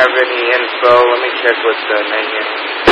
have any info. Let me check with the menu.